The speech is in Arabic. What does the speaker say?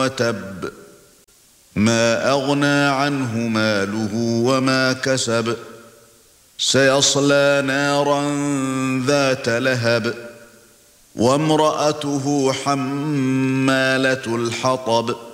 وتب ما أغنى عنه ماله وما كسب سيصلى نارا ذات لهب وامرأته حمالة الحطب